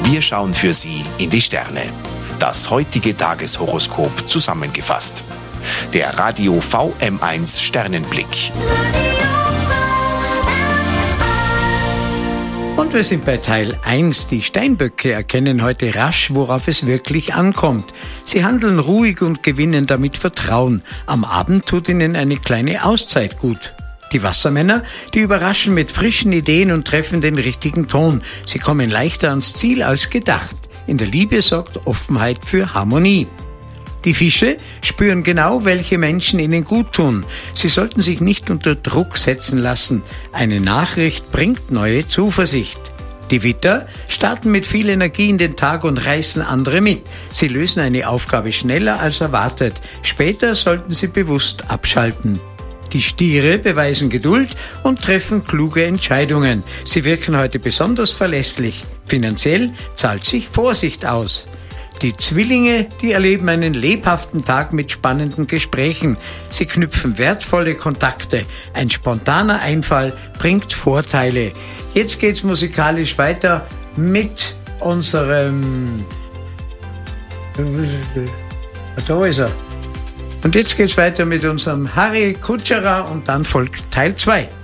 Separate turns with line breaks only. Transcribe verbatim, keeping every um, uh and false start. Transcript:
Wir schauen für Sie in die Sterne. Das heutige Tageshoroskop zusammengefasst. Der Radio V M eins Sternenblick.
Und wir sind bei Teil eins. Die Steinböcke erkennen heute rasch, worauf es wirklich ankommt. Sie handeln ruhig und gewinnen damit Vertrauen. Am Abend tut ihnen eine kleine Auszeit gut. Die Wassermänner, die überraschen mit frischen Ideen und treffen den richtigen Ton. Sie kommen leichter ans Ziel als gedacht. In der Liebe sorgt Offenheit für Harmonie. Die Fische spüren genau, welche Menschen ihnen gut tun. Sie sollten sich nicht unter Druck setzen lassen. Eine Nachricht bringt neue Zuversicht. Die Widder starten mit viel Energie in den Tag und reißen andere mit. Sie lösen eine Aufgabe schneller als erwartet. Später sollten sie bewusst abschalten. Die Stiere beweisen Geduld und treffen kluge Entscheidungen. Sie wirken heute besonders verlässlich. Finanziell zahlt sich Vorsicht aus. Die Zwillinge, die erleben einen lebhaften Tag mit spannenden Gesprächen. Sie knüpfen wertvolle Kontakte. Ein spontaner Einfall bringt Vorteile. Jetzt geht's musikalisch weiter mit unserem... Da ist er. Und jetzt geht's weiter mit unserem Harry Kutscherer und dann folgt Teil zwei.